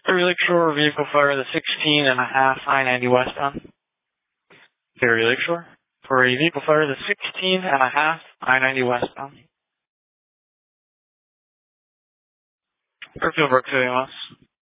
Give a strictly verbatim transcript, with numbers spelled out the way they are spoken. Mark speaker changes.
Speaker 1: Ferry Lakeshore, vehicle fire the sixteen and a half, I ninety westbound. Ferry Lakeshore, for a vehicle fire the sixteen and a half, I ninety westbound. Fairfield Brook,